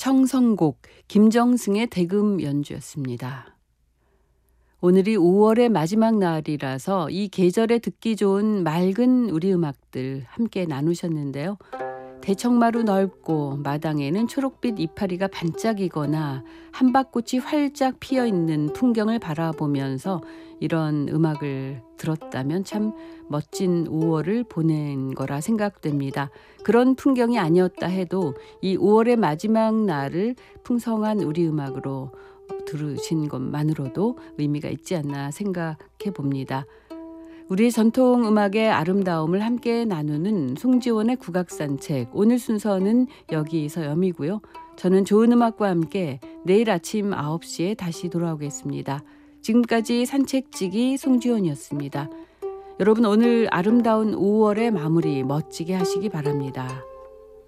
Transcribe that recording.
청성곡 김정승의 대금 연주였습니다. 오늘이 5월의 마지막 날이라서 이 계절에 듣기 좋은 맑은 우리 음악들 함께 나누셨는데요. 대청마루 넓고 마당에는 초록빛 이파리가 반짝이거나 한박꽃이 활짝 피어있는 풍경을 바라보면서 이런 음악을 들었다면 참 멋진 5월을 보낸 거라 생각됩니다. 그런 풍경이 아니었다 해도 이 5월의 마지막 날을 풍성한 우리 음악으로 들으신 것만으로도 의미가 있지 않나 생각해 봅니다. 우리의 전통 음악의 아름다움을 함께 나누는 송지원의 국악산책, 오늘 순서는 여기서 여미고요. 저는 좋은 음악과 함께 내일 아침 9시에 다시 돌아오겠습니다. 지금까지 산책지기 송지원이었습니다. 여러분 오늘 아름다운 5월의 마무리 멋지게 하시기 바랍니다.